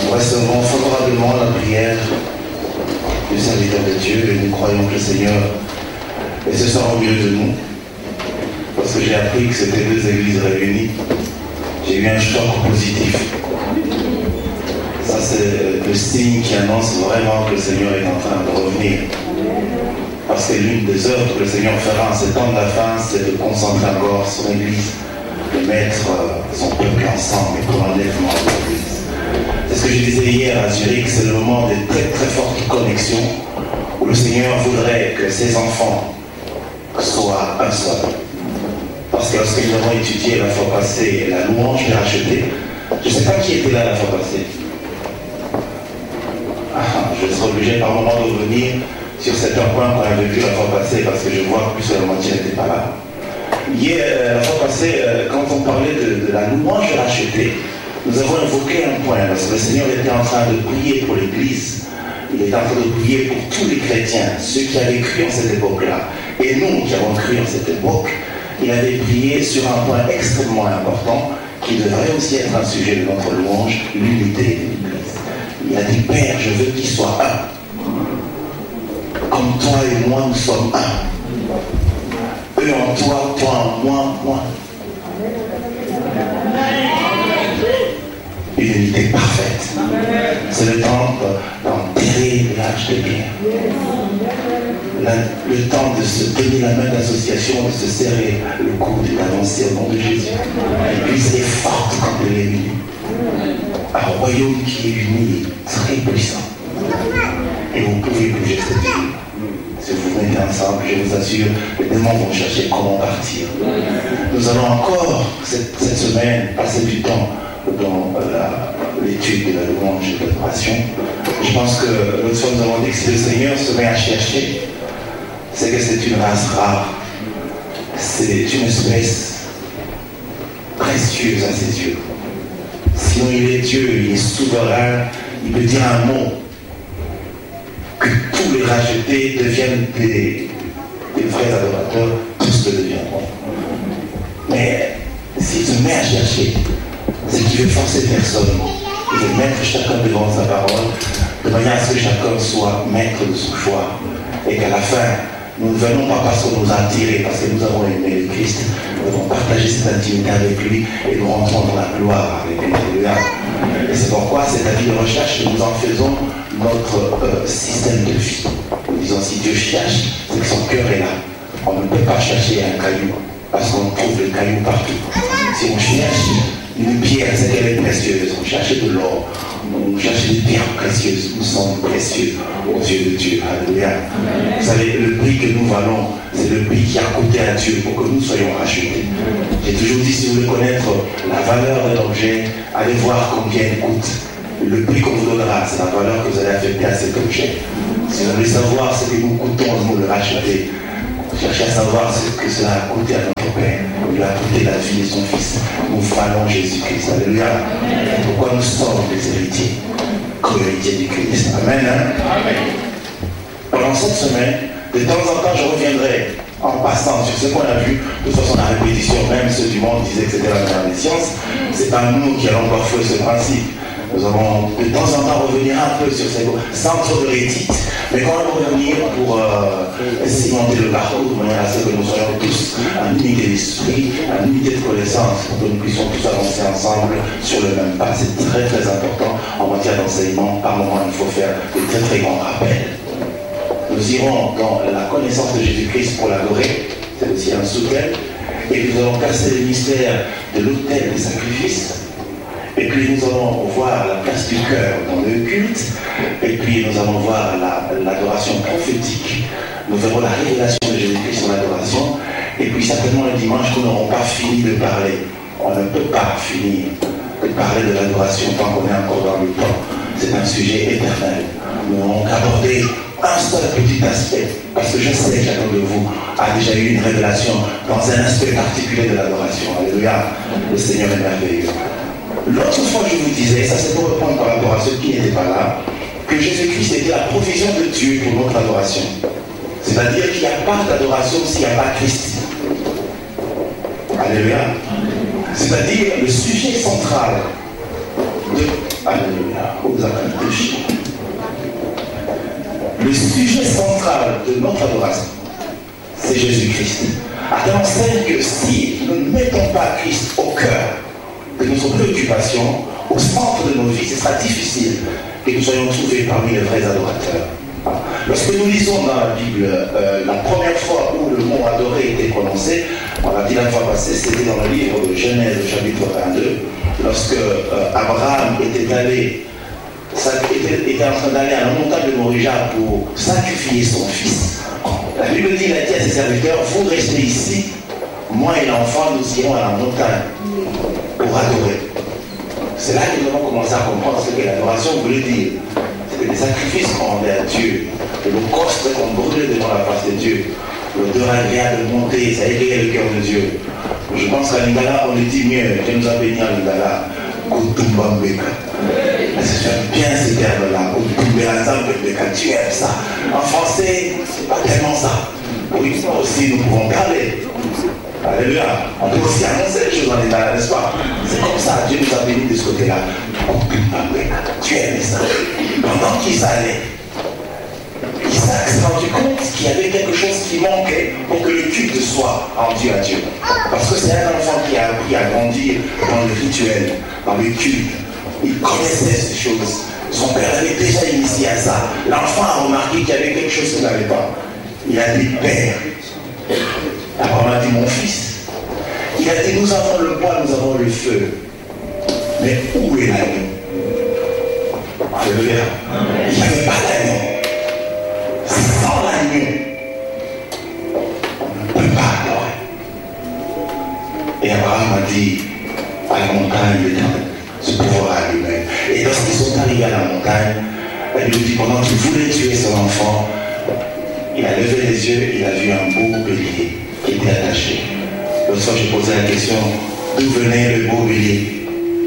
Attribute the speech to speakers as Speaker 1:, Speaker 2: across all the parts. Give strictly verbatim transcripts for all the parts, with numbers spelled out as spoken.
Speaker 1: Nous recevons favorablement la prière du serviteur de Dieu et nous croyons que le Seigneur est ce soir au milieu de nous. Parce que j'ai appris que c'était deux églises réunies, j'ai eu un choc positif. Ça, c'est le signe qui annonce vraiment que le Seigneur est en train de revenir. Parce que l'une des œuvres que le Seigneur fera en ces temps de la fin, c'est de concentrer encore son Église, de mettre son peuple ensemble et pour l'enlèvement de l'Église. C'est ce que je disais hier à Zurich, c'est le moment de très très fortes connexions où le Seigneur voudrait que ses enfants soient un seul. Parce que lorsque nous avons étudié la fois passée la louange des rachetés, je ne sais pas qui était là la fois passée. Ah, je serai obligé par moment de revenir sur certains points qu'on avait vu la fois passée parce que je vois que plus que la moitié n'était pas là. Hier, la fois passée, quand on parlait de, de la louange des rachetés, nous avons évoqué un point, parce que le Seigneur était en train de prier pour l'Église. Il était en train de prier pour tous les chrétiens, ceux qui avaient cru en cette époque-là. Et nous qui avons cru en cette époque, il avait prié sur un point extrêmement important qui devrait aussi être un sujet de notre louange, l'unité de l'Église. Il a dit, Père, je veux qu'ils soient un. Comme toi et moi, nous sommes un. Eux en toi, toi en moi, moi. Une unité parfaite. C'est le temps d'enterrer l'âge de guerre. Le, le temps de se donner la main d'association, de se serrer le coude et d'avancer au nom de Jésus. L'Église est forte quand elle est unie. Un royaume qui est uni est très puissant. Et vous pouvez bouger cette vie. Si vous vous mettez ensemble, je vous assure, les démons vont chercher comment partir. Nous allons encore, cette, cette semaine, passer du temps dans euh, l'étude de la louange et de l'adoration. Je pense que l'autre fois nous avons dit que si le Seigneur se met à chercher, c'est que c'est une race rare. C'est une espèce précieuse à ses yeux. Sinon il est Dieu, il est souverain, il peut dire un mot, que tous les rachetés deviennent des, des vrais adorateurs, tous le deviendront. Mais s'il se met à chercher, c'est qu'il veut forcer personne. Il veut mettre chacun devant sa parole, de manière à ce que chacun soit maître de son choix. Et qu'à la fin, nous ne venons pas parce qu'on nous a attirés, parce que nous avons aimé le Christ, nous avons partagé cette intimité avec lui et nous rentrons dans la gloire avec lui. Et c'est pourquoi c'est la vie de recherche que nous en faisons notre euh, système de vie. Nous disons, si Dieu cherche, c'est que son cœur est là. On ne peut pas chercher un caillou, parce qu'on trouve le caillou partout. Si on cherche une pierre, c'est qu'elle est précieuse. On cherche de l'or, on cherche des pierres précieuses. Nous sommes précieux aux yeux de Dieu. Alléluia. Vous savez, le prix que nous valons, c'est le prix qui a coûté à Dieu pour que nous soyons rachetés. J'ai toujours dit, si vous voulez connaître la valeur de l'objet, allez voir combien il coûte. Le prix qu'on vous donnera, c'est la valeur que vous allez affecter à cet objet. Si vous voulez savoir ce que nous coûtons de nous le racheter, cherchez à savoir ce que cela a coûté à notre Père. Il lui a coûté la vie de son Fils. Nous valons Jésus-Christ. Alléluia. Pourquoi nous sommes des héritiers, co-héritiers du Christ. Amen. Hein? Amen. Pendant cette semaine, de temps en temps, je reviendrai en passant sur ce qu'on a vu. De toute façon, la répétition, même ceux du monde disaient que c'était la dernière des sciences. Ce n'est pas nous qui allons bafouer ce principe. Nous allons de temps en temps revenir un peu sur ces sans trop de rédite, mais quand même revenir pour euh, cimenter le parcours de manière à ce que nous soyons tous en unité d'esprit, en unité de connaissance, pour que nous puissions tous avancer ensemble sur le même pas. C'est très très important en matière d'enseignement. Par moment, il faut faire de très très grands rappels. Nous irons dans la connaissance de Jésus-Christ pour l'adorer, c'est aussi un sous-thème, et nous allons casser le mystère de l'autel des sacrifices. Et puis nous allons voir la place du cœur dans le culte. Et puis nous allons voir la, l'adoration prophétique. Nous verrons la révélation de Jésus-Christ sur l'adoration. Et puis certainement le dimanche, nous n'aurons pas fini de parler. On ne peut pas finir de parler de l'adoration tant qu'on est encore dans le temps. C'est un sujet éternel. Nous n'avons qu'abordé un seul petit aspect. Parce que je sais que chacun de vous a déjà eu une révélation dans un aspect particulier de l'adoration. Alléluia. Le Seigneur est merveilleux. L'autre fois, je vous disais, ça c'est pour répondre par rapport à ceux qui n'étaient pas là, que Jésus-Christ était la provision de Dieu pour notre adoration. C'est-à-dire qu'il n'y a pas d'adoration s'il n'y a pas Christ. Alléluia. C'est-à-dire le sujet central de... Alléluia. Le sujet central de notre adoration, c'est Jésus-Christ. Adam sait que si nous ne mettons pas Christ au cœur de notre préoccupation, au centre de nos vies, ce sera difficile que nous soyons trouvés parmi les vrais adorateurs. Lorsque nous lisons dans la Bible euh, la première fois où le mot adorer était prononcé, on l'a dit la fois passée, c'était dans le livre de Genèse, chapitre vingt-deux, lorsque euh, Abraham était allé, ça, était, était en train d'aller à la montagne de Morija pour sacrifier son fils. La Bible dit, il a dit à ses serviteurs, vous restez ici, moi et l'enfant, nous irons à la montagne pour adorer. C'est là que nous avons commencé à comprendre ce que l'adoration voulait dire. C'était des sacrifices qu'on rendait à Dieu, de l'holocauste qu'on brûlait devant la face de Dieu. L'odeur agréable de monter, ça égayait le cœur de Dieu. Je pense qu'à Lingala, on le dit mieux. Dieu nous a béni à Lingala. Kutumbambeka. J'aime bien ce terme-là. Kutumbambeka. Tu aimes ça. En français, c'est pas tellement ça. Oui, ça aussi, nous pouvons parler. Alléluia. On peut aussi annoncer les choses en Lingala, n'est-ce pas? C'est comme ça. Dieu nous a béni de ce côté-là. Kutumbambeka. Tu aimes ça. Pendant qu'ils allaient, Isaac s'est rendu compte qu'il y avait quelque chose qui manquait pour que le culte soit rendu à Dieu. Parce que c'est un enfant qui a appris à grandir dans le rituel, dans le culte. Il connaissait ces choses. Son père avait déjà initié à ça. L'enfant a remarqué qu'il y avait quelque chose qu'il n'avait pas. Il a dit père. Abraham a dit mon fils. Il a dit nous avons le bois, nous avons le feu. Mais où est l'agneau? Alléluia. Il n'y avait pas d'agneau. Sans l'agneau, on ne peut pas adorer. Et Abraham a dit à la montagne l'éternel, ce pouvoir à lui-même. Et lorsqu'ils sont arrivés à la montagne, elle lui dit pendant qu'il voulait tuer son enfant, il a levé les yeux, il a vu un beau bélier qui était attaché. L'autre fois, j'ai posé la question, d'où venait le beau bélier?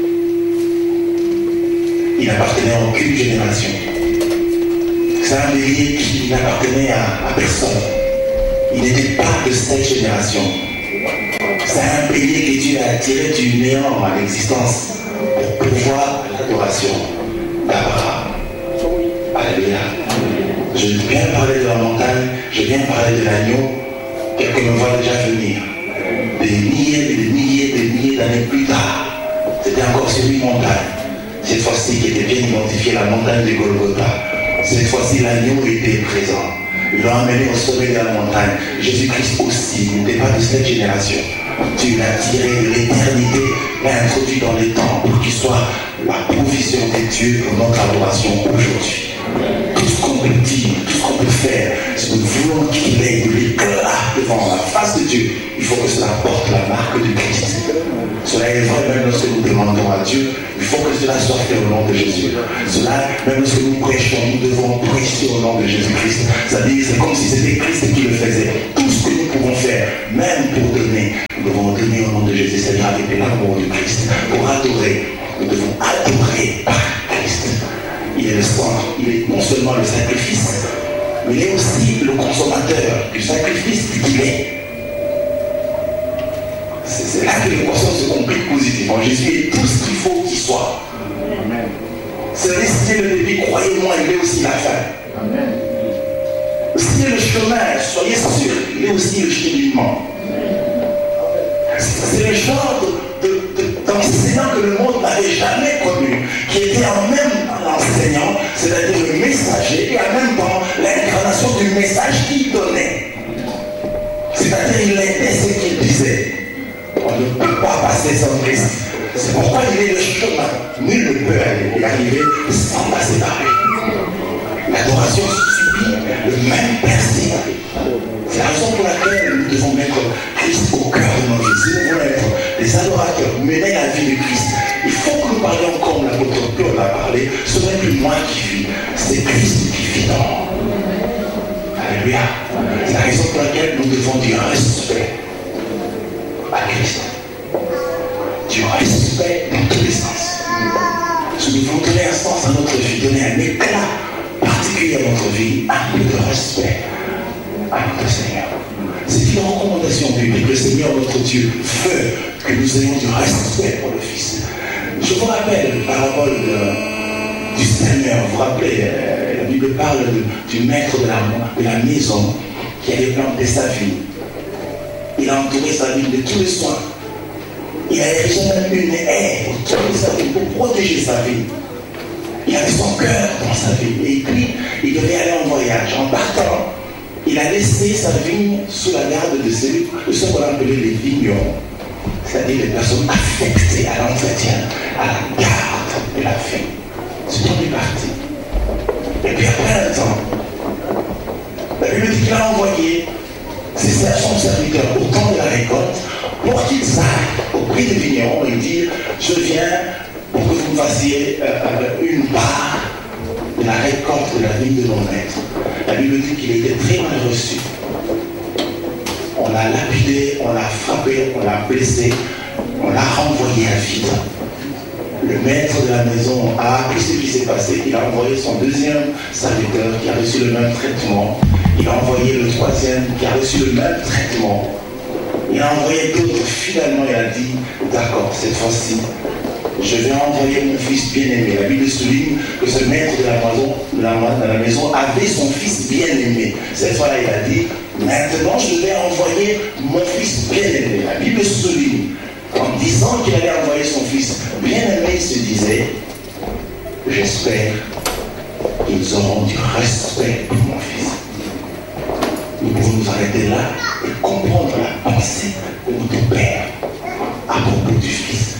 Speaker 1: Il n'appartenait à aucune génération. C'est un bélier qui n'appartenait à, à personne. Il n'était pas de cette génération. C'est un bélier que Dieu a tiré du néant à l'existence pour pouvoir l'adoration d'Abraham. Alléluia. Je viens parler de la montagne, je viens parler de l'agneau. Quelqu'un me voit déjà venir. Des milliers, des milliers, des milliers d'années plus tard, c'était encore sur une montagne. Cette fois-ci qui était bien identifiée, la montagne de Golgotha. Cette fois-ci, l'agneau était présent. Ils l'ont amené au sommet de la montagne. Jésus-Christ aussi n'était pas de cette génération. Dieu l'a tiré de l'éternité, l'a introduit dans les temps pour qu'il soit la provision de Dieu pour notre adoration aujourd'hui. Tout ce qu'on peut dire, tout ce qu'on peut faire, si nous voulons qu'il ait de l'éclat devant la face de Dieu, il faut que cela porte la marque de Christ. Cela est vrai même lorsque nous demandons à Dieu, il faut que cela soit fait au nom de Jésus. Cela, même lorsque nous prêchons, nous devons prêcher au nom de Jésus-Christ. C'est-à-dire, c'est comme si c'était Christ qui le faisait. Tout ce que nous pouvons faire, même pour donner, nous devons donner au nom de Jésus, c'est-à-dire avec l'amour de Christ. Pour adorer, nous devons adorer par Christ. Il est le centre, il est non seulement le sacrifice, mais il est aussi le consommateur du sacrifice qu'il est. C'est là que l'équation se complique positivement. Jésus est tout ce qu'il faut qu'il soit. C'est le début, croyez-moi, il est aussi la fin. Amen. C'est le chemin, soyez sûrs, il est aussi le cheminement. C'est le genre d'enseignant que le monde n'avait jamais connu, qui était en même temps l'enseignant, c'est-à-dire le messager, et en même temps l'incarnation du message qu'il donnait. C'est-à-dire il était ce qu'il disait. On ne peut pas passer sans Christ. C'est pourquoi il est le chemin. Nul ne peut y arriver sans passer par lui. L'adoration supplie le même principe. C'est la raison pour laquelle nous devons mettre Christ au cœur de nos vies. Si nous voulons être des adorateurs, mener la vie de Christ, il faut que nous parlions comme l'apôtre Paul l'a parlé. Ce n'est plus moi qui vis, c'est Christ qui vit dans moi. Alléluia. C'est la raison pour laquelle nous devons du respect à Christ. Du respect dans tous les sens. Si nous voulons donner un sens à notre vie, donner un éclat particulier à notre vie, un peu de respect à notre Seigneur. C'est une recommandation biblique. Le Seigneur, notre Dieu, veut que nous ayons du respect pour le Fils. Je vous rappelle la parabole de du Seigneur. Vous vous rappelez, euh, la Bible parle de, du maître de la, de la maison qui avait planté sa vie. Il a entouré sa vie de tous les soins. Il a érigé même une haie pour, sa vie, pour protéger sa vie. Il avait son cœur dans sa vie. Et puis, il devait aller en voyage. En partant, il a laissé sa vigne sous la garde de celui, de ceux qu'on appelait les vignerons. C'est-à-dire les personnes affectées à l'entretien, à la garde de la vigne. C'est tout est parti. Et puis après un temps, la Bible dit qu'il a envoyé son serviteur au temps de la récolte pour qu'ils aillent auprès des vignerons et dire je viens pour que vous me fassiez euh, une part de la récolte de la vigne de mon maître. La Bible dit qu'il était très mal reçu. On l'a lapidé, on l'a frappé, on l'a blessé, on l'a renvoyé à vide. Le maître de la maison a appris ce qui s'est passé. Il a envoyé son deuxième serviteur qui a reçu le même traitement. Il a envoyé le troisième qui a reçu le même traitement. Il a envoyé d'autres. Finalement, il a dit, d'accord, cette fois-ci, je vais envoyer mon fils bien-aimé. La Bible souligne que ce maître de la maison, de la, de la maison avait son fils bien-aimé. Cette fois-là, il a dit, maintenant, je vais envoyer mon fils bien-aimé. La Bible souligne, en disant qu'il allait envoyer son fils bien-aimé, il se disait, j'espère qu'ils auront du respect pour mon fils. Nous pouvons nous arrêter là et comprendre la pensée de notre Père à propos du Fils.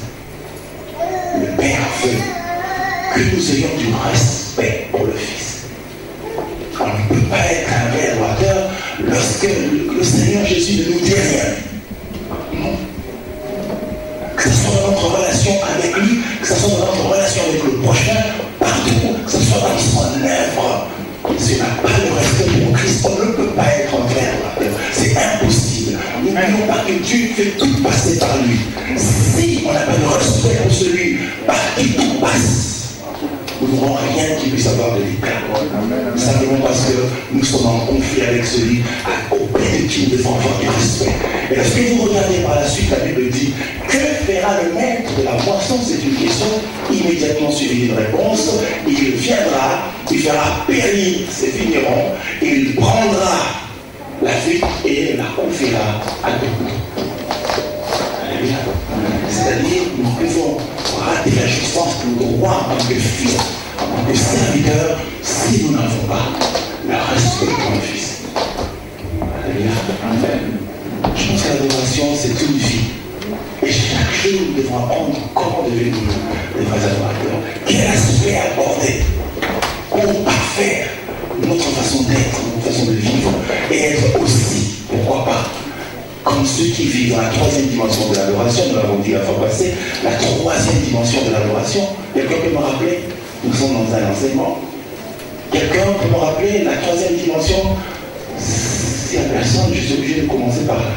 Speaker 1: Le Père veut que nous ayons du respect pour le Fils. On ne peut pas être un vrai adorateur lorsque le, le Seigneur Jésus ne nous dit rien. Non. Que ce soit dans notre relation avec lui, que ce soit dans notre relation avec le prochain, partout, que ce soit dans son œuvre. Si on n'a pas le respect pour Christ, on ne peut pas être un vrai adorateur. C'est impossible. N'oublions pas que Dieu fait tout passer par lui. Si on n'a pas de respect pour celui par qui tout passe, nous n'aurons rien qui puisse avoir de l'éclat. Simplement parce que nous sommes en conflit avec celui auprès de qui nous devons avoir du respect. Et lorsque vous regardez par la suite, la Bible dit, que fera le maître de la moisson? C'est une question immédiatement suivie d'une réponse. Il viendra, il fera périr ses vignerons, il prendra la vie et la confiera à d'autres. Alléluia. C'est-à-dire, nous pouvons rater la jouissance de nos droits en tant que fils, en tant que serviteurs, si nous n'avons pas le respect pour le Fils. Alléluia. Amen. Je pense que l'adoration, c'est une vie. Et chaque jour, nous devons apprendre comment devenir des vrais adorateurs. Quel aspect aborder pour parfaire notre façon d'être, notre façon de vivre, et être aussi, pourquoi pas, comme ceux qui vivent dans la troisième dimension de l'adoration. Nous l'avons dit la fois passée, la troisième dimension de l'adoration. Quelqu'un peut me rappeler? Nous sommes dans un enseignement. Quelqu'un peut me rappeler la troisième dimension? S'il n'y a personne, je suis obligé de commencer par là.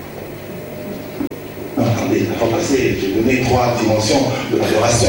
Speaker 1: Non, attendez, la fois passée, j'ai donné trois dimensions de l'adoration.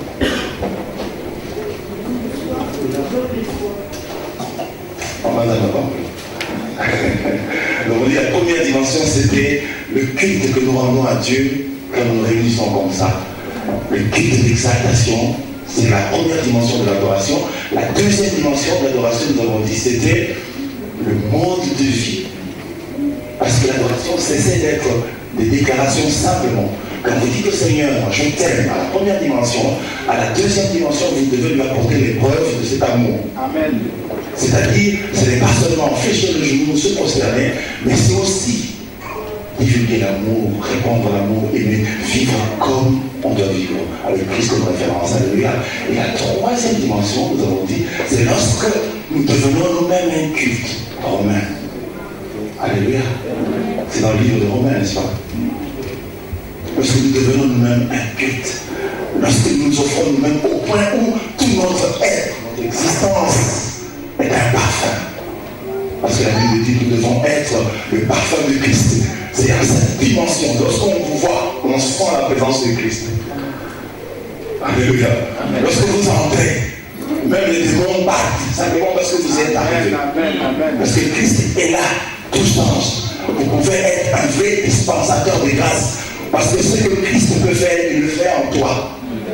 Speaker 1: On va d'abord. Donc on dit la première dimension, c'était le culte que nous rendons à Dieu quand nous nous réunissons comme ça. Le culte d'exaltation, c'est la première dimension de l'adoration. La deuxième dimension de l'adoration, nous avons dit, c'était le mode de vie. Parce que l'adoration cessait d'être des déclarations simplement. Quand vous dites au Seigneur, je t'aime, à la première dimension, à la deuxième dimension, vous devez lui apporter les preuves de cet amour. Amen. C'est-à-dire, ce n'est pas seulement fléchir le genou, se prosterner, mais c'est aussi divulguer l'amour, répandre l'amour, aimer, vivre comme on doit vivre, avec Christ comme référence. Alléluia. Et la troisième dimension, nous avons dit, c'est lorsque nous devenons nous-mêmes un culte romain. Alléluia. C'est dans le livre de Romains, n'est-ce pas? Lorsque nous devenons nous-mêmes un culte, lorsque nous nous offrons nous-mêmes au point où tout notre être, notre existence est un parfum. Parce que la Bible dit que nous devons être le parfum de Christ. C'est à cette dimension. Lorsqu'on vous voit, on sent la présence de Christ. Alléluia. Amen. Lorsque vous entrez, même les démons battent, simplement parce que vous êtes arrivé. Parce que Christ est là, tout change. Vous pouvez être un vrai dispensateur de grâce. Parce que ce que Christ peut faire, il le fait en toi.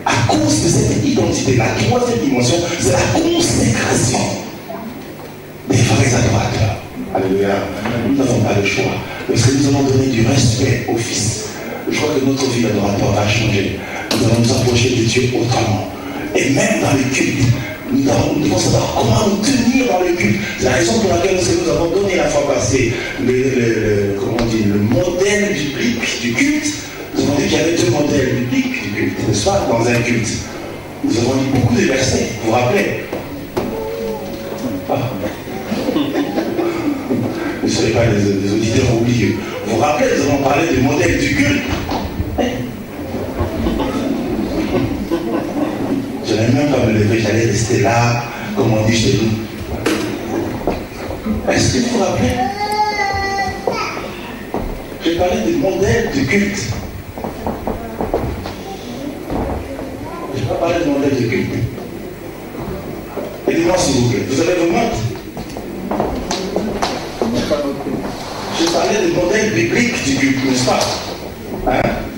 Speaker 1: À cause de cette identité, la troisième dimension, c'est la consécration des vrais adorateurs. Alléluia. Nous n'avons pas le choix. Parce que nous allons donner du respect au Fils. Je crois que notre vie d'adorateur va changer. Nous allons nous approcher de Dieu autrement. Et même dans le culte, nous devons, nous devons savoir comment nous tenir dans le culte. C'est la raison pour laquelle nous avons donné la fois passée le, le, le, comment on dit, le modèle biblique du culte. Nous avons dit qu'il y avait deux modèles bibliques du culte, n'est-ce pas, dans un culte. Nous avons dit beaucoup de versets, vous vous rappelez? Ah. Ne soyez pas des, des auditeurs oublieux. Vous vous rappelez, nous avons parlé du modèle du culte. Je n'allais même pas me lever, j'allais rester là, comme on dit chez nous. Est-ce que vous vous rappelez? J'ai parlé du modèle du culte. Je n'ai pas parlé du modèle du culte. Aidez-moi s'il vous plaît. Vous avez vos notes? J'ai parlé du modèle biblique du culte, n'est-ce pas? Hein?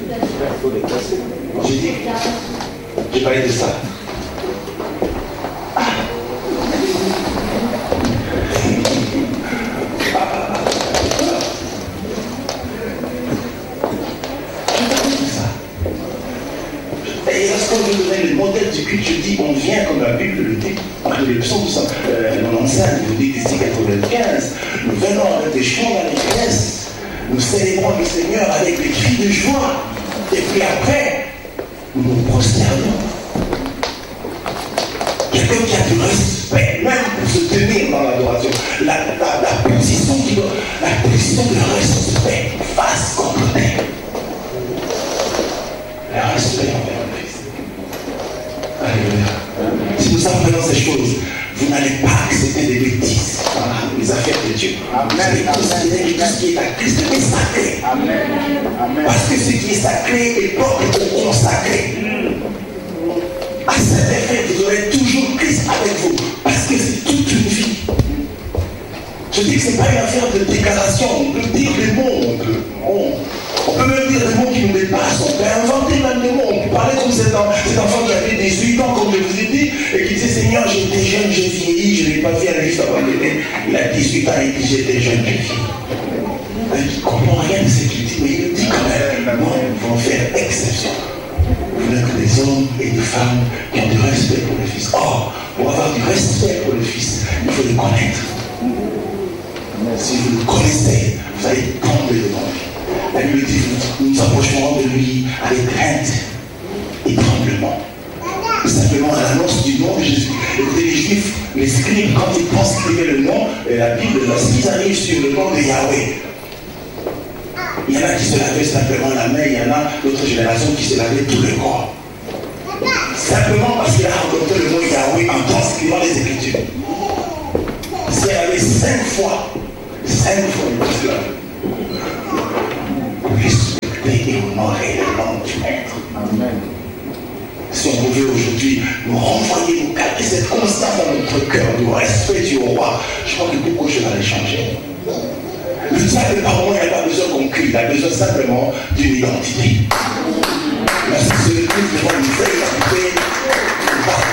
Speaker 1: J'ai dit, j'ai parlé de ça. Ah. Et lorsqu'on veut donner le modèle du culte, je dis, on vient comme la Bible le dit, entre les psaumes quatre-vingt-quinze, vous dites ici quatre-vingt-quinze, nous venons avec des chants d'allégresse, nous célébrons le Seigneur avec des cris de joie, et puis après, nous nous prosternons. Quelqu'un qui a du respect, même pour se tenir dans l'adoration, la, la, la position qui doit, la position de respect face contre terre. Le respect envers le Fils. Alléluia. Si nous apprenons ces choses, vous n'allez pas accepter des bêtises dans les affaires de Dieu. Amen. Vous allez considérer que tout ce qui est à Christ est sacré. Amen. Amen. Parce que ce qui est sacré est propre au consacré. À cet effet, vous aurez toujours Christ avec vous. Parce que c'est toute une vie. Je dis que ce n'est pas une affaire de déclaration. On peut dire des mots. On peut, on, on peut même dire des mots qui nous dépassent. On peut inventer même des mots. On peut parler comme cet, cet enfant qui avait dix-huit ans, comme je vous ai dit, et qui disait, Seigneur, j'étais jeune, j'ai vieilli, je n'ai pas fait un livre abandonné. Il a dix-huit ans et il dit, j'étais jeune, j'ai vieilli. Il ne comprend rien de ce qu'il dit, mais il le dit quand même. Non, nous allons faire exception. Vous n'êtes que des hommes et des femmes qui ont du respect pour le Fils. Or, pour avoir du respect pour le Fils, il faut le connaître. Si vous le connaissez, vous allez tomber devant lui. La Bible dit, nous nous approcherons de lui avec crainte et tremblement. Simplement à l'annonce du nom de Jésus. Écoutez, les Juifs, les scribes, quand ils pensent écrire le nom, et la Bible, lorsqu'ils arrivent sur le nom de Yahweh, il y en a qui se lavaient simplement la main, il y en a d'autres générations qui se lavaient tout le corps. Simplement parce qu'il a rencontré le mot Yahweh en transcrivant les Écritures. S'il y avait cinq fois, cinq fois, il se lavait. Respecter et honorer le nom du Maître. Amen. Si on pouvait aujourd'hui nous renvoyer, nous garder cette constance dans notre cœur, du respect du roi, je crois que beaucoup de choses allaient changer. Le diable, par moment, il n'a pas besoin qu'on crie, il a besoin simplement d'une identité. Lorsqu'il se retrouve devant une feuille, il a coupé, il part.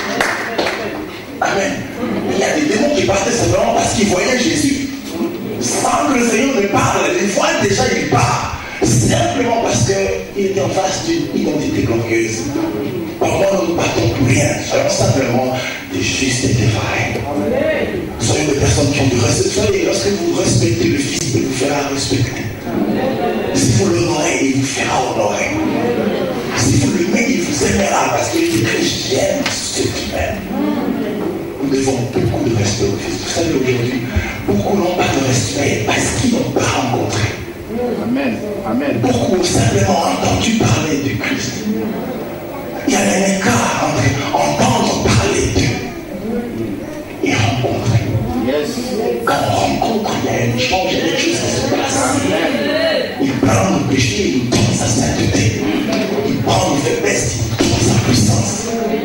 Speaker 1: Amen. Il y a des démons qui partaient simplement parce qu'ils voyaient Jésus. Sans que le Seigneur ne parle, les fois déjà il part. Simplement parce qu'il était en face d'une identité glorieuse. Parfois nous ne partons pour rien, soyons simplement des justes et des vrais. Soyons des personnes qui ont du respect. Soyez, lorsque vous respectez le Fils, il vous fera respecter. Si vous l'honorez, il vous fera honorer. Si vous l'aimez, il vous aimera parce qu'il dit que j'aime ceux qui m'aiment. Nous devons beaucoup de respect au Fils. Vous savez, aujourd'hui, beaucoup n'ont pas de respect parce qu'ils n'ont pas rencontré. Amen. Amen. Beaucoup ont simplement entendu parler du Christ. Il y a un écart entre entendre parler d'eux et rencontrer. Yes. Quand on rencontre, il y a un échange, il y a des choses qui se passent. Amen. Il prend nos péchés, il nous donne sa sainteté. Il prend nos faiblesses, il nous donne sa puissance.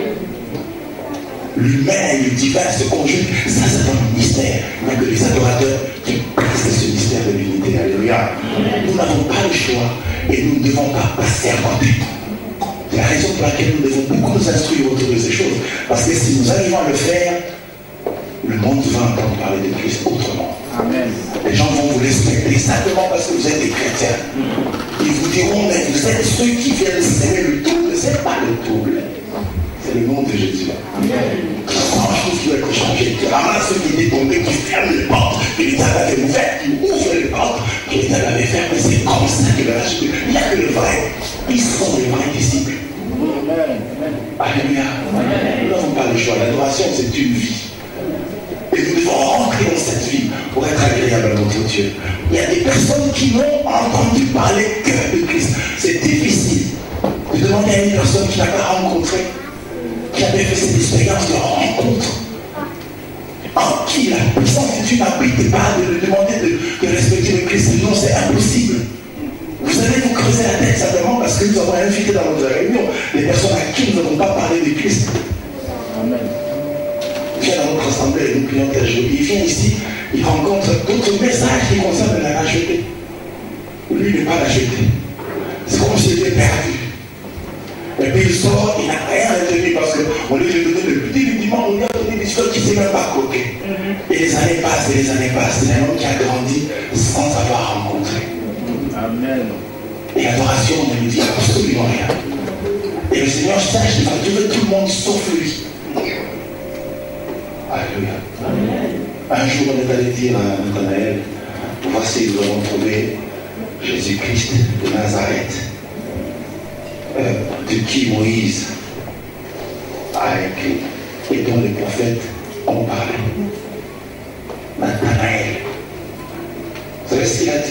Speaker 1: L'humain et le divin se conjuguent, ça c'est un mystère. Il n'y a que les adorateurs qui passent ce mystère de l'unité. Alléluia. Nous n'avons pas le choix et nous ne devons pas passer à côté. C'est la raison pour laquelle nous devons beaucoup nous instruire autour de ces choses. Parce que si nous arrivons à le faire, le monde va entendre parler de Christ autrement. Amen. Les gens vont vous respecter simplement parce que vous êtes des chrétiens. Ils vous diront, mais vous êtes ceux qui viennent s'aimer le double. Ce n'est pas le double. C'est le nom de Jésus. Amen. Grand chose qui doit être changé. Tu ramasses ceux qui étaient tombés, qui ferment les portes, que l'État avait ouvert, qui ouvrent les portes, que l'État avait fermé. C'est comme ça qu'il va acheter. Il n'y a que le vrai. Ils sont les vrais disciples. Amen. Alléluia. Nous n'avons pas le choix. L'adoration, c'est une vie. Et nous devons rentrer dans cette vie pour être agréable à notre Dieu. Il y a des personnes qui n'ont entendu parler que de Christ. C'est difficile de demander à une personne qui n'a pas rencontré, qui avait fait cette expérience de rencontre, en qui la puissance de Dieu n'habite pas, de lui demander de, de respecter le Christ. Non, c'est impossible. Vous allez vous creuser la tête simplement parce que nous avons invité dans notre réunion des personnes à qui nous n'avons pas parlé de Christ. Amen. Il vient dans notre assemblée, nous prions tel jour. Il vient ici, il rencontre d'autres messages qui concernent la racheter. Lui, il n'est pas racheté. C'est comme s'il était perdu. Et puis il sort, il n'a rien retenu parce qu'on lui a donné le petit rudiment, on lui a donné des choses qui ne s'est même pas coquées. Mm-hmm. Et les années passent, et les années passent. C'est un homme qui a grandi sans avoir rencontré. Amen. Et l'adoration ne lui dit absolument rien. Et le Seigneur sache qu'il va durer tout le monde sauf lui. Alléluia. Amen. Un jour, on est allé dire à Nathanaël, voici, nous avons trouvé Jésus-Christ de Nazareth, euh, de qui Moïse a écrit et dont les prophètes ont parlé. Nathanaël. Vous savez ce qu'il a dit?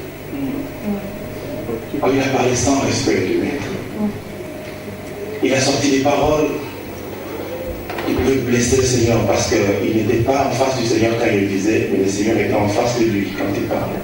Speaker 1: Oh, il a parlé sans respect du maître. Il a sorti des paroles qui pouvaient blesser le Seigneur parce qu'il n'était pas en face du Seigneur quand il le disait, mais le Seigneur était en face de lui quand il parlait.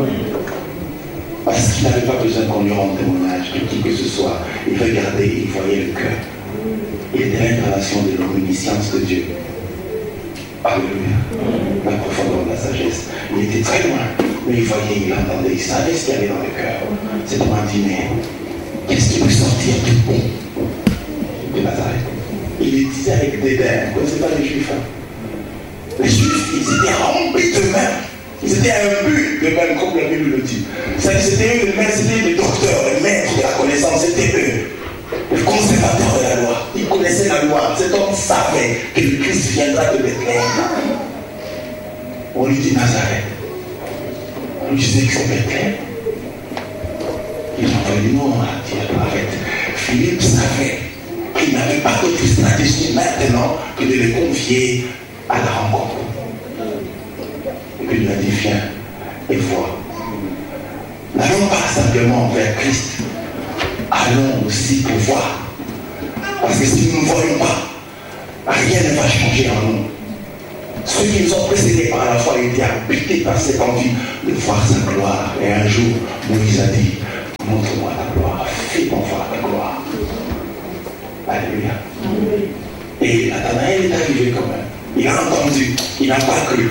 Speaker 1: Parce qu'il n'avait pas besoin qu'on lui rende témoignage de qui que ce soit. Il regardait, il voyait le cœur. Il était l'incarnation de l'omniscience de Dieu. Alléluia. La profondeur de la sagesse. Il était très loin, mais il voyait, il entendait, il savait ce qu'il y avait dans le cœur. C'était un dit, mais qu'est-ce qui peut sortir du bon de Nazareth? Il le disait avec dédain. Vous ne connaissez pas les Juifs. Hein? Les Juifs, ils étaient remplis d'eux-mêmes. Ils étaient imbus d'eux-mêmes, comme la Bible le dit. C'était eux, c'était les docteurs, les maîtres de la connaissance, c'était eux. Le conservateur de la loi. Il connaissait la loi. Cet homme savait que le Christ viendra de Bethléem. On lui dit Nazareth. On lui disait que c'est Bethléem. Il envoie dit non, on a dit arrête. Philippe savait qu'il n'avait pas d'autre stratégie maintenant que de les confier à la rencontre. Et puis il lui a dit viens et vois. N'allons pas simplement vers Christ. Allons aussi pour voir. Parce que si nous ne voyons pas, rien ne va changer en nous. Ceux qui nous ont précédés par la foi étaient habités par cette envie de voir sa gloire. Et un jour, Moïse a dit, montre-moi ta gloire, fais-moi voir ta gloire. Alléluia. Et Nathanaël est arrivé quand même. Il a entendu, il n'a pas cru.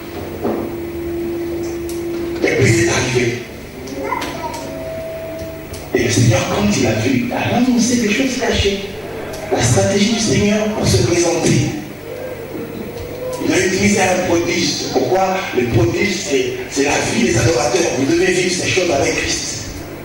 Speaker 1: Et puis il est arrivé. Et le Seigneur, quand il a vu, a annoncé des choses cachées. La stratégie du Seigneur pour se présenter. Il a utilisé un prodige. Pourquoi? Le prodige, c'est la vie des adorateurs. Vous devez vivre ces choses avec Christ.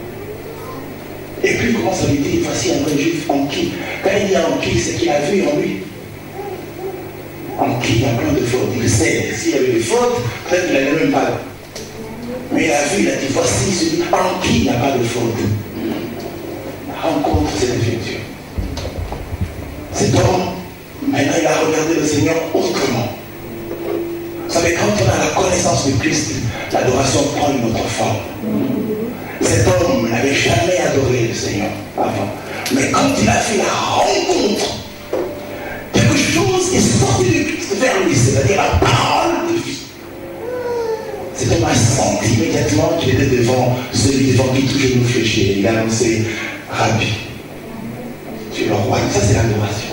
Speaker 1: Et puis il commence à lui dire, voici un vrai juif en qui. Quand il dit en qui, c'est qu'il a vu en lui. En qui il y a plein de fautes. Il sait, s'il y avait des fautes, peut-être qu'il n'allait même pas là. Mais il a vu, il a dit, voici celui en qui il n'y a pas de faute. La rencontre s'est effectuée. Cet homme, maintenant il a regardé le Seigneur autrement. Vous savez, quand on a la connaissance de Christ, l'adoration prend une autre forme. Cet homme n'avait jamais adoré le Seigneur avant. Mais quand il a fait la rencontre, quelque chose est sorti de Christ vers lui, c'est-à-dire la parole de vie. Cet homme a senti immédiatement qu'il était devant celui devant qui tout genou fléchit. Il a annoncé, Rabbi, tu es le roi. Ça, c'est l'adoration.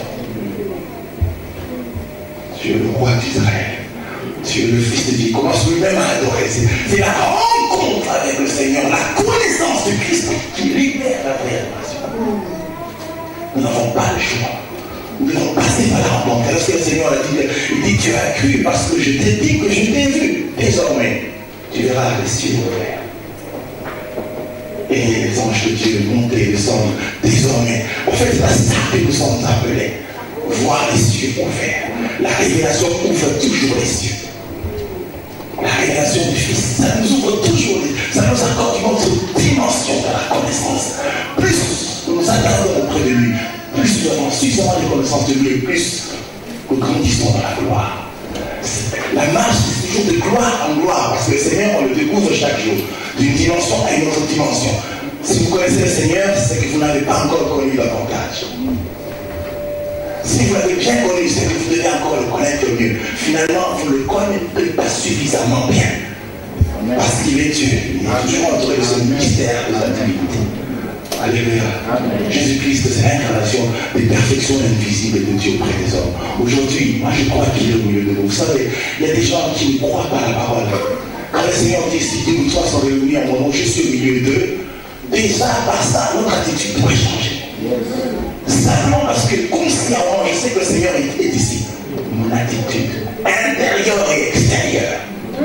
Speaker 1: Tu es le roi d'Israël. Tu es le Fils de Dieu. Il commence lui-même à adorer. C'est la rencontre avec le Seigneur, la connaissance de Christ qui libère la vraie adoration. Nous n'avons pas le choix. Nous devons passer par la rencontre. Lorsque le Seigneur a dit, il dit, tu as cru parce que je t'ai dit que je t'ai vu. Désormais, tu verras les cieux ouverts. Et les anges de Dieu monter et descendre désormais. En fait, c'est à ça que nous sommes appelés. Voir les cieux ouverts. La révélation ouvre toujours les cieux. La révélation du Fils, ça nous ouvre toujours, ça nous accorde une autre dimension de la connaissance. Plus nous nous attardons auprès de lui, plus nous avons suffisamment de connaissance de lui, et plus nous grandissons dans la gloire. La marche, c'est toujours de gloire en gloire, parce que le Seigneur, on le découvre chaque jour, d'une dimension à une autre dimension. Si vous connaissez le Seigneur, c'est que vous n'avez pas encore connu davantage. Si vous l'avez bien connu, c'est que vous devez encore le connaître mieux. Finalement, vous ne le connaissez pas suffisamment bien. Amen. Parce qu'il est Dieu. Il est toujours entouré de ce mystère de sa divinité. Alléluia. Jésus-Christ, c'est l'incarnation des perfections invisibles de Dieu auprès des hommes. Aujourd'hui, moi je crois qu'il est au milieu de nous. Vous savez, il y a des gens qui ne croient pas à la parole. Quand le Seigneur dit, si deux ou trois sont réunis en mon nom, je suis au milieu d'eux, déjà par ça, notre attitude pourrait changer. Simplement parce que consciemment, je sais que le Seigneur est, est ici. Mon attitude intérieure et extérieure.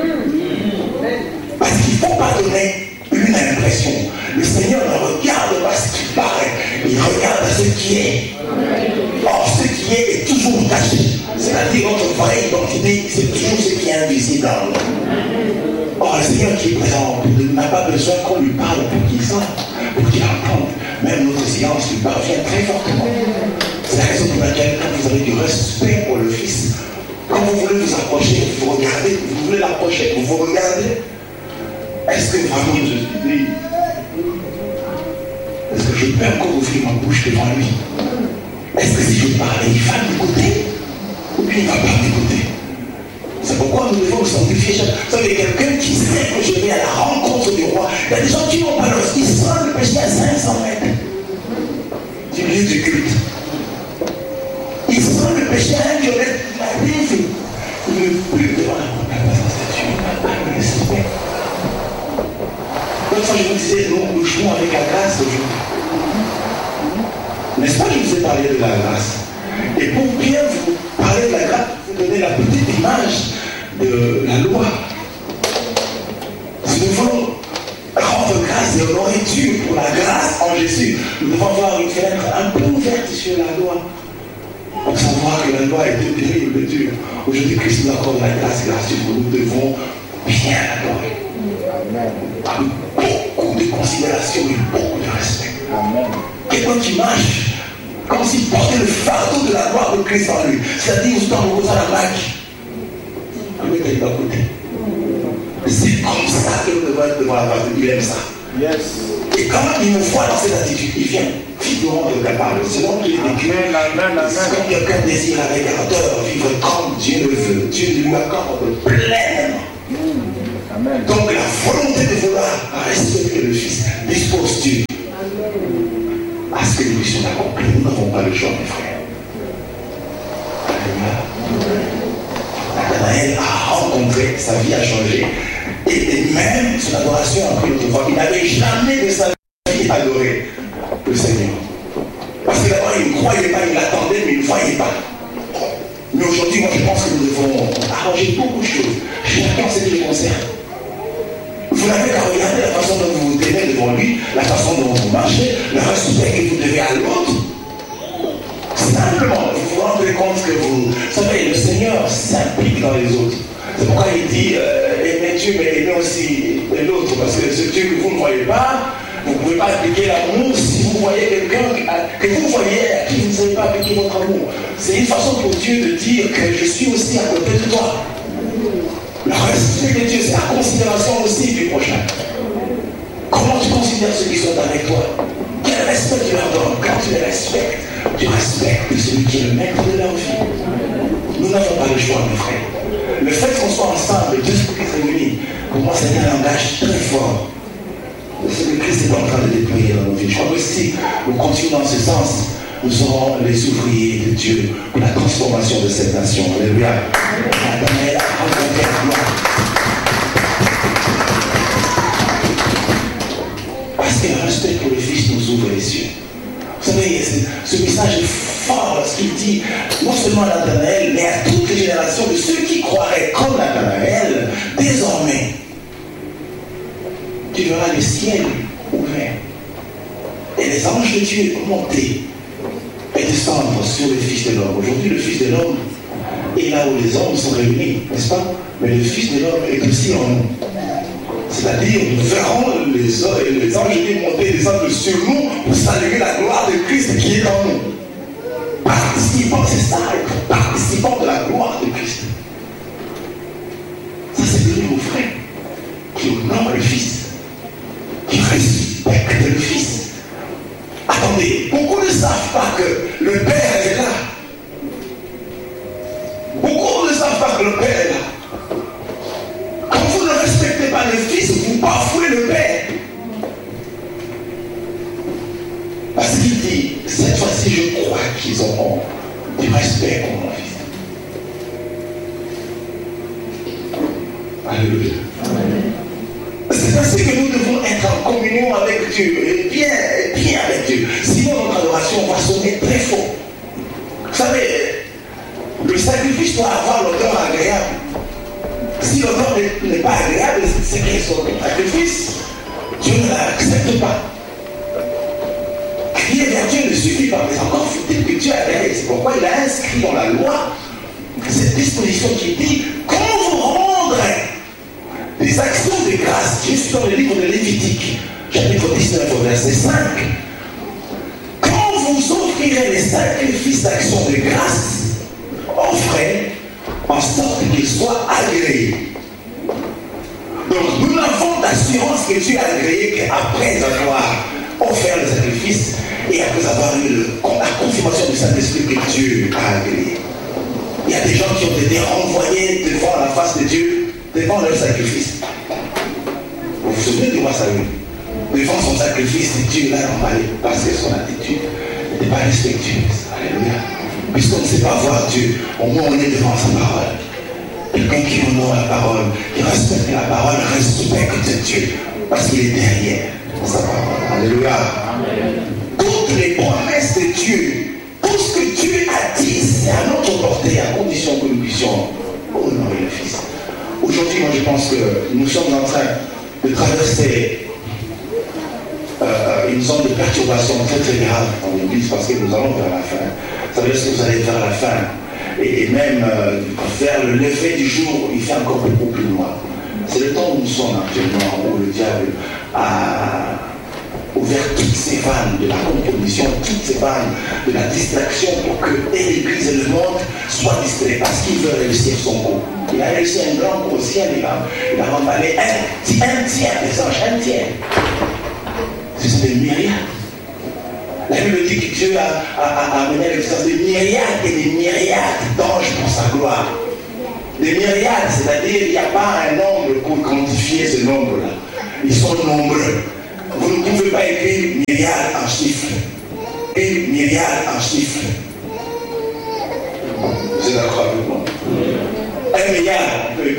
Speaker 1: Parce qu'il ne faut pas donner une impression. Le Seigneur ne regarde pas ce qui paraît, il regarde ce qui est. Or, ce qui est est toujours caché. C'est-à-dire notre vraie identité, c'est toujours ce qui est invisible en nous. Or, le Seigneur qui est présent n'a pas besoin qu'on lui parle pour qu'il sente, pour qu'il entende. Même notre silence lui parvient très fortement. C'est la raison pour laquelle, quand vous avez du respect pour le Fils, quand vous voulez vous approcher, vous regardez, vous voulez l'approcher, vous vous regardez. Est-ce que vraiment je suis dit? Est-ce que je peux encore ouvrir ma bouche devant lui? Est-ce que si je parle, il va m'écouter? Ou bien il ne va pas m'écouter? C'est pourquoi nous devons nous sanctifier. Vous savez, quelqu'un qui sait que je vais à la rencontre du roi, il y a des gens qui n'ont pas le ils sentent le péché à cinq cents mètres du lieu du culte. Ils sentent le péché à un kilomètre de la rive. Ils ne peuvent plus devant la présence de Dieu. Pas le respect. L'autre fois, je vous disais, nous, nous jouons avec la grâce aujourd'hui. N'est-ce pas que je vous ai parlé de la grâce? Et pour bien vous parler de la grâce, vous donner la petite image de la loi. Si nous voulons rendre grâce et honorer Dieu pour la grâce en Jésus, nous devons avoir une fenêtre un peu ouverte sur la loi. Pour savoir que la loi est terrible de Dieu. Aujourd'hui, Christ nous accorde la grâce gracieuse. Nous devons bien l'adorer. Avec beaucoup de considération et beaucoup de respect. Quelqu'un qui marche comme s'il portait le fardeau de la gloire de Christ en lui. C'est-à-dire, tout en reposant la main. C'est comme ça que nous devons être devant la face de Dieu. Il aime ça. Yes. Et quand il nous voit dans cette attitude, il vient figurant de capable. Selon qu'il est vécu, comme quelqu'un désire avec ardeur vivre comme Dieu le veut, Dieu lui accorde pleinement. Amen. Donc la volonté de vouloir respecter le Fils dispose Dieu à ce que nous puissions l'accomplir. Nous n'avons pas le choix, mes frères. Nathanaël a rencontré, sa vie a changé. Et, et même son adoration a pris notre voix. Il n'avait jamais de sa vie adoré le Seigneur. Parce que d'abord, il ne croyait pas, il l'attendait, mais il ne voyait pas. Mais aujourd'hui, moi, je pense que nous devons arranger beaucoup de choses. Chacun ce qui le concerne. Vous n'avez qu'à regarder la façon dont vous vous tenez devant lui, la façon dont vous marchez, le respect que vous devez à l'autre. Simplement, vous vous rendez compte que vous... Vous savez, le Seigneur s'implique dans les autres. C'est pourquoi il dit, euh, aimez Dieu, mais aimez aussi l'autre. Parce que ce Dieu que vous ne voyez pas, vous ne pouvez pas appliquer l'amour si vous voyez quelqu'un que vous voyez à qui vous ne savez pas appliquer votre amour. C'est une façon pour Dieu de dire que je suis aussi à côté de toi. Le respect de Dieu, c'est la considération aussi du prochain. Comment tu considères ceux qui sont avec toi? Quel respect tu leur donnes? Quand tu les respectes, tu respectes celui qui est le maître de leur vie. Nous n'avons pas le choix, mes frères. Le fait qu'on soit ensemble, deux esprits réunis, pour moi, c'est un langage très fort de ce que Christ est en train de déployer dans nos vies. Je crois que si nous continuons dans ce sens, nous serons les ouvriers de Dieu pour la transformation de cette nation. Alléluia. Nathanaël a rencontré la gloire. Parce que le respect pour le Fils nous ouvre les yeux. Vous savez, savez, ce message est fort lorsqu'il dit, non seulement à Nathanaël, mais à toutes les générations de ceux qui croiraient comme Nathanaël, désormais, tu verras le ciel ouvert et les anges de Dieu monter et descendre sur le Fils de l'homme. Aujourd'hui, le Fils de l'homme est là où les hommes sont réunis, n'est-ce pas? Mais le Fils de l'homme est aussi en nous. C'est-à-dire, nous verrons les, les anges de Dieu monter et descendre sur nous pour saluer la gloire de Christ qui est en nous. Participants, c'est ça, participants de la gloire de Christ. Ça, c'est le nouveau frère qui honore le Fils, qui respecte le Fils. Attendez, beaucoup ne savent pas que le Père est là. Beaucoup ne savent pas que le Père est là. Quand vous ne respectez pas le Fils, vous bafouez le Père. Parce qu'il dit, cette fois-ci, je crois qu'ils auront du respect pour mon Fils. Alléluia. C'est ainsi que nous devons être en communion avec Dieu, et bien, et bien avec Dieu. Sinon, notre adoration va sonner très faux. Vous savez, le sacrifice doit avoir l'odeur agréable. Si l'odeur n'est pas agréable, c'est que son sacrifice, Dieu ne l'accepte pas. Crier vers Dieu ne suffit pas, mais encore faut-il que Dieu agréé. C'est pourquoi il a inscrit dans la loi cette disposition qui dit, quand vous rendrez des actions de grâce, je suis dans le livre de Lévitique, chapitre dix-neuf, verset cinq. Quand vous offrirez les sacrifices d'action de grâce, offrez en sorte qu'ils soient agréés. Donc nous n'avons d'assurance que Dieu a agréé qu'après avoir offert le sacrifice et après avoir eu le, la confirmation du Saint-Esprit que Dieu a agréé. Il y a des gens qui ont été renvoyés devant la face de Dieu devant leur sacrifice. Vous vous souvenez du roi Saül? Devant son sacrifice, Dieu l'a emballé parce que son attitude n'était pas respectueuse. Alléluia. Puisqu'on ne sait pas voir Dieu, au moins on est devant sa parole. Quelqu'un qui honore la parole, qui respecte la parole, respecte Dieu parce qu'il est derrière sa parole. Alléluia. Amen. Toutes les promesses de Dieu, tout ce que Dieu a dit, c'est à notre portée, à condition que nous puissions honorer le Fils. Aujourd'hui, moi je pense que nous sommes en train de traverser euh, une zone de perturbation très très grave dans l'Église parce que nous allons vers la fin. Ça veut dire que vous allez vers la fin. Et, et même euh, vers le lever du jour, il fait encore beaucoup plus loin. C'est le temps où nous sommes actuellement, où le diable a ouvert toutes ces vannes de la compromission, toutes ces vannes de la distraction pour que et l'Église et le monde soient distraits parce qu'il veut réussir son coup. Il a réussi un grand coup au ciel, il a, il a emballé un, un tiers des anges, un tiers. C'est des myriades. La Bible dit que Dieu a, a, a amené à l'existence des myriades et des myriades d'anges pour sa gloire. Des myriades, c'est-à-dire il n'y a pas un nombre pour quantifier ce nombre-là. Ils sont nombreux. Vous ne pouvez pas écrire myriades en chiffres. Et myriades en chiffres. Vous êtes d'accord avec moi? Un milliard, on peut